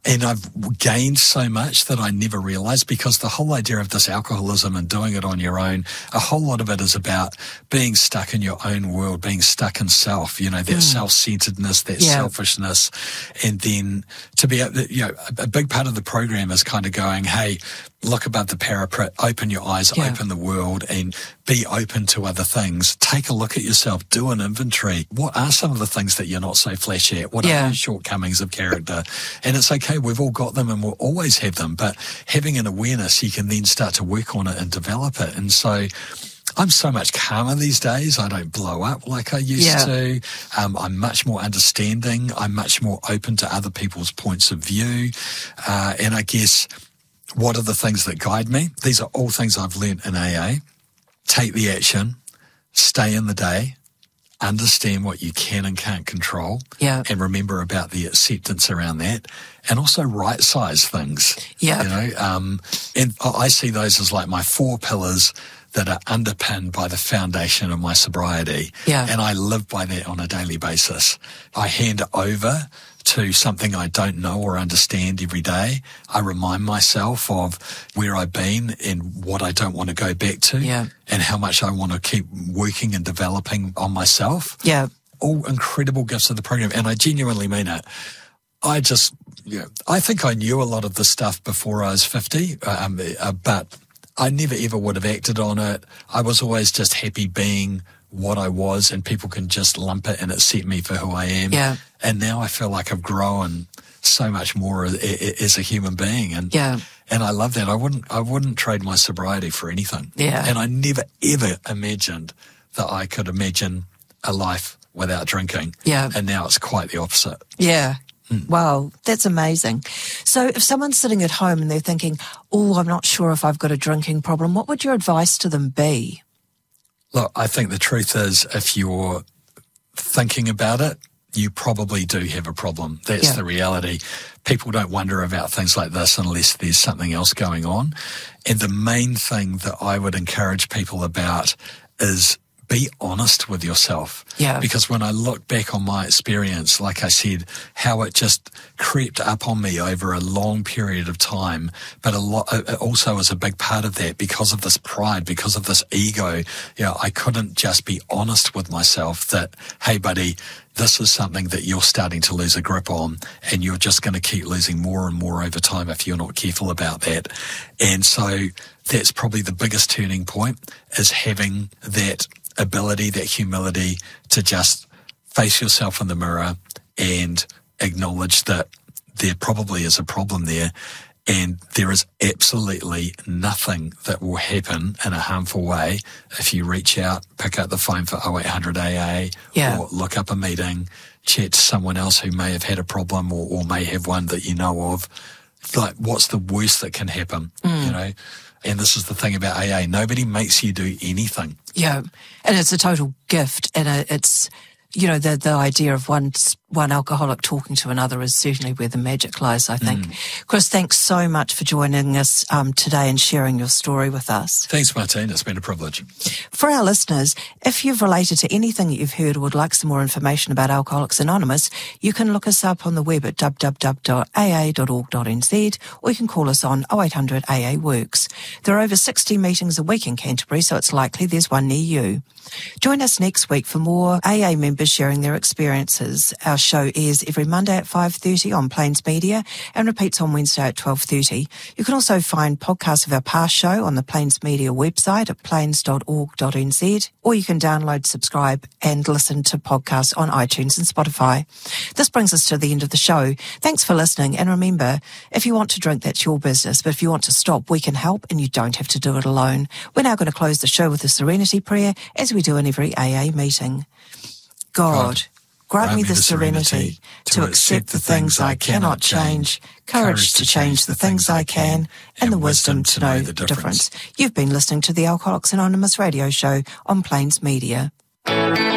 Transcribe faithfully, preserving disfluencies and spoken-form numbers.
And I've gained so much that I never realized, because the whole idea of this alcoholism and doing it on your own, a whole lot of it is about being stuck in your own world, being stuck in self, you know, that mm. self-centeredness, that yeah. selfishness. And then to be able, you know, a big part of the program is kind of going, hey, look above the parapet, open your eyes, yeah. open the world, and be open to other things. Take a look at yourself, do an inventory. What are some of the things that you're not so flashy at? What yeah. are your shortcomings of character? And it's okay, we've all got them and we'll always have them, but having an awareness, you can then start to work on it and develop it. And so I'm so much calmer these days. I don't blow up like I used yeah. to. Um, I'm much more understanding. I'm much more open to other people's points of view. Uh, and I guess, what are the things that guide me? These are all things I've learned in A A. Take the action, stay in the day, understand what you can and can't control, yeah. and remember about the acceptance around that, and also right-size things. Yeah. You know, um, and I see those as like my four pillars that are underpinned by the foundation of my sobriety. Yeah. And I live by that on a daily basis. I hand it over to something I don't know or understand every day. I remind myself of where I've been and what I don't want to go back to, yeah. and how much I want to keep working and developing on myself. Yeah. All incredible gifts of the program, and I genuinely mean it. I just, you know, I think I knew a lot of this stuff before I was fifty, um, uh, but I never ever would have acted on it. I was always just happy being what I was, and people can just lump it and accept me for who I am. Yeah. And now I feel like I've grown so much more as, as a human being. And yeah. and I love that. I wouldn't I wouldn't trade my sobriety for anything. Yeah. And I never ever imagined that I could imagine a life without drinking. Yeah. And now it's quite the opposite. Yeah. Mm. Wow, that's amazing. So if someone's sitting at home and they're thinking, oh, I'm not sure if I've got a drinking problem, what would your advice to them be? Look, I think the truth is, if you're thinking about it, you probably do have a problem. That's yeah. the reality. People don't wonder about things like this unless there's something else going on. And the main thing that I would encourage people about is be honest with yourself. Yeah. Because when I look back on my experience, like I said, how it just crept up on me over a long period of time, but a lot it also is a big part of that because of this pride, because of this ego. You know, I couldn't just be honest with myself that, hey, buddy, this is something that you're starting to lose a grip on, and you're just going to keep losing more and more over time if you're not careful about that. And so that's probably the biggest turning point, is having that ability, that humility to just face yourself in the mirror and acknowledge that there probably is a problem there, and there is absolutely nothing that will happen in a harmful way if you reach out, pick up the phone for oh eight hundred A A, yeah. or look up a meeting, chat to someone else who may have had a problem or, or may have one that you know of. Like, what's the worst that can happen, mm. you know? And this is the thing about A A. Nobody makes you do anything. Yeah. And it's a total gift. And it's, you know, the the idea of one one alcoholic talking to another is certainly where the magic lies, I think. Mm. Chris, thanks so much for joining us um, today and sharing your story with us. Thanks, Martine. It's been a privilege. For our listeners, if you've related to anything that you've heard or would like some more information about Alcoholics Anonymous, you can look us up on the web at w w w dot a a dot org dot n z, or you can call us on oh eight hundred A A works. There are over sixty meetings a week in Canterbury, so it's likely there's one near you. Join us next week for more A A members sharing their experiences. Our show airs every Monday at five thirty on Plains Media and repeats on Wednesday at twelve thirty. You can also find podcasts of our past show on the Plains Media website at plains dot org dot n z, or you can download, subscribe and listen to podcasts on iTunes and Spotify. This brings us to the end of the show. Thanks for listening, and remember, if you want to drink, that's your business, but if you want to stop, we can help, and you don't have to do it alone. We're now going to close the show with a Serenity Prayer, as we do in every A A meeting. God, God grant me the serenity to accept the things I cannot change, courage to change the things I can, and the wisdom to know the difference. You've been listening to the Alcoholics Anonymous radio show on Plains Media.